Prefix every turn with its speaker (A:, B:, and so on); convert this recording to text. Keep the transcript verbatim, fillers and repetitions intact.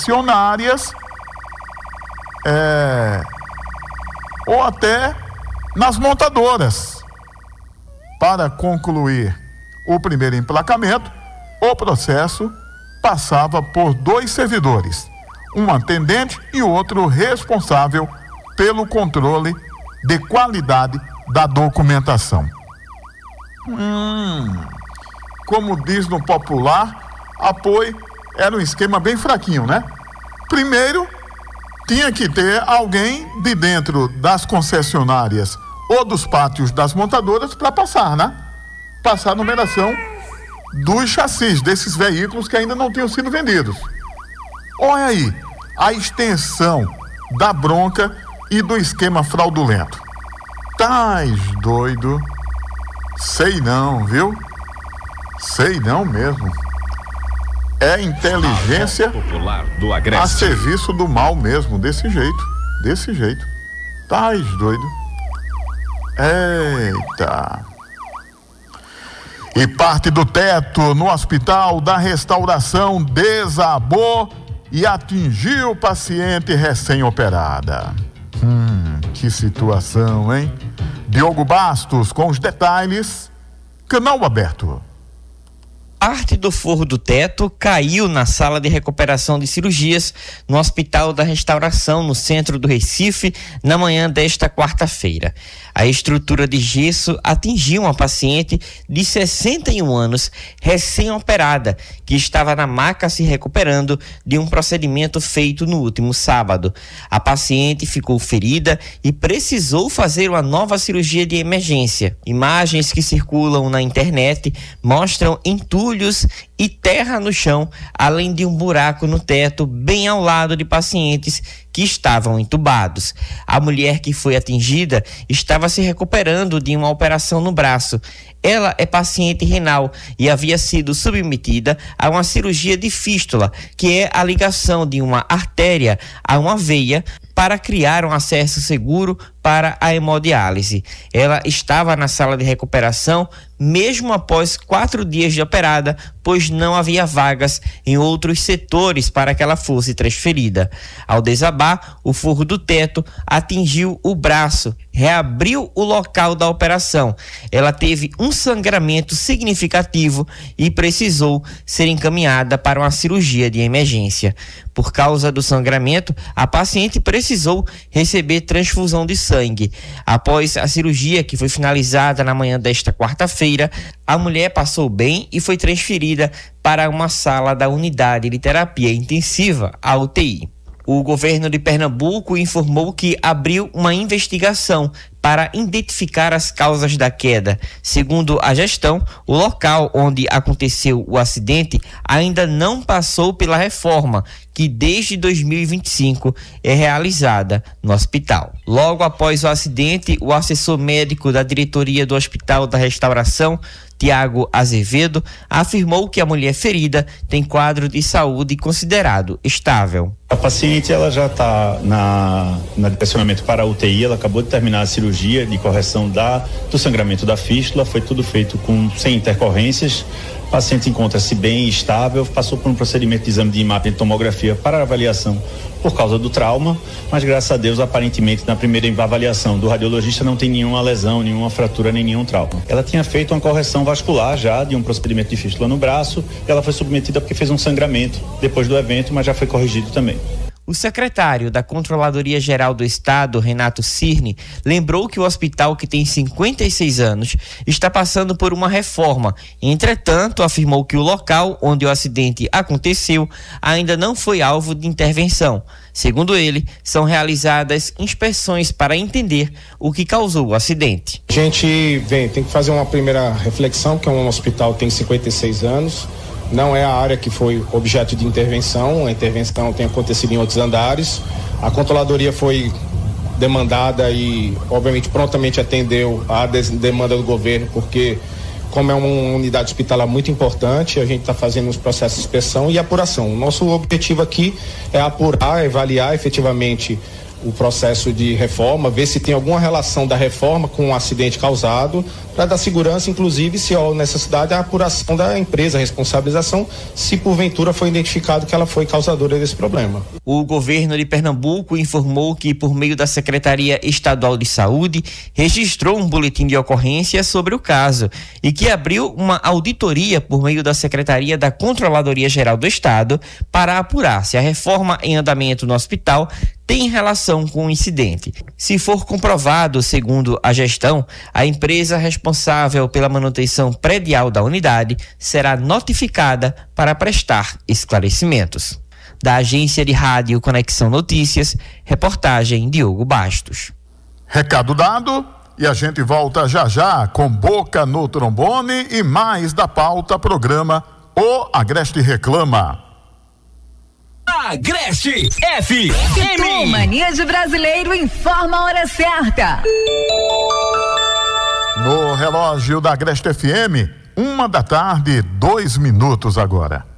A: concessionárias é, ou até nas montadoras. Para concluir o primeiro emplacamento, o processo passava por dois servidores, um atendente e outro responsável pelo controle de qualidade da documentação. Hum, como diz no popular, apoio era um esquema bem fraquinho, né? Primeiro, tinha que ter alguém de dentro das concessionárias ou dos pátios das montadoras para passar, né? Passar a numeração dos chassis desses veículos que ainda não tinham sido vendidos. Olha aí, a extensão da bronca e do esquema fraudulento. Tais doido? Sei não, viu? Sei não mesmo. É inteligência
B: popular do Agreste
A: a serviço do mal mesmo, desse jeito, desse jeito. Tais doido? Eita. E parte do teto no Hospital da Restauração desabou e atingiu paciente recém-operada. Hum, que situação, hein? Diogo Bastos com os detalhes. Canal aberto.
C: Parte do forro do teto caiu na sala de recuperação de cirurgias no Hospital da Restauração, no centro do Recife, na manhã desta quarta-feira. A estrutura de gesso atingiu uma paciente de sessenta e um anos, recém-operada, que estava na maca se recuperando de um procedimento feito no último sábado. A paciente ficou ferida e precisou fazer uma nova cirurgia de emergência. Imagens que circulam na internet mostram entulhos e terra no chão, além de um buraco no teto bem ao lado de pacientes que estavam entubados. A mulher que foi atingida estava se recuperando de uma operação no braço. Ela é paciente renal e havia sido submetida a uma cirurgia de fístula, que é a ligação de uma artéria a uma veia para criar um acesso seguro para a hemodiálise. Ela estava na sala de recuperação mesmo após quatro dias de operada, pois não havia vagas em outros setores para que ela fosse transferida. Ao desabar, o forro do teto atingiu o braço, reabriu o local da operação. Ela teve um sangramento significativo e precisou ser encaminhada para uma cirurgia de emergência. Por causa do sangramento, a paciente precisou receber transfusão de sangue. Após a cirurgia, que foi finalizada na manhã desta quarta-feira, a mulher passou bem e foi transferida para uma sala da unidade de terapia intensiva, a U T I. O governo de Pernambuco informou que abriu uma investigação para identificar as causas da queda. Segundo a gestão, o local onde aconteceu o acidente ainda não passou pela reforma, que desde dois mil e vinte e cinco é realizada no hospital. Logo após o acidente, o assessor médico da diretoria do Hospital da Restauração, Tiago Azevedo, afirmou que a mulher ferida tem quadro de saúde considerado estável.
D: A paciente ela já está na, na direcionamento para a U T I, ela acabou de terminar a cirurgia de correção da, do sangramento da fístula, foi tudo feito com, sem intercorrências. O paciente encontra-se bem estável, passou por um procedimento de exame de imagem de tomografia para avaliação por causa do trauma, mas graças a Deus, aparentemente, na primeira avaliação do radiologista não tem nenhuma lesão, nenhuma fratura, nem nenhum trauma. Ela tinha feito uma correção vascular já de um procedimento de fístula no braço e ela foi submetida porque fez um sangramento depois do evento, mas já foi corrigido também.
C: O secretário da Controladoria Geral do Estado, Renato Cirne, lembrou que o hospital, que tem cinquenta e seis anos, está passando por uma reforma. Entretanto, afirmou que o local onde o acidente aconteceu ainda não foi alvo de intervenção. Segundo ele, são realizadas inspeções para entender o que causou o acidente.
E: A gente vem, tem que fazer uma primeira reflexão, que é um hospital que tem cinquenta e seis anos. Não é a área que foi objeto de intervenção, a intervenção tem acontecido em outros andares. A controladoria foi demandada e, obviamente, prontamente atendeu a demanda do governo, porque, como é uma unidade hospitalar muito importante, a gente está fazendo os processos de inspeção e apuração. O nosso objetivo aqui é apurar, avaliar efetivamente o processo de reforma, ver se tem alguma relação da reforma com o acidente causado, para dar segurança, inclusive, se há necessidade, a apuração da empresa, a responsabilização, se porventura foi identificado que ela foi causadora desse problema.
C: O governo de Pernambuco informou que, por meio da Secretaria Estadual de Saúde, registrou um boletim de ocorrência sobre o caso e que abriu uma auditoria por meio da Secretaria da Controladoria Geral do Estado para apurar se a reforma em andamento no hospital tem relação com o incidente. Se for comprovado, segundo a gestão, a empresa responsável pela manutenção predial da unidade será notificada para prestar esclarecimentos. Da agência de rádio Conexão Notícias, reportagem Diogo Bastos.
A: Recado dado e a gente volta já já com Boca no Trombone e mais da pauta programa O Agreste Reclama.
B: Agreste F M.
F: Mania de Brasileiro informa a hora certa.
A: No relógio da Agreste F M, uma da tarde, dois minutos agora.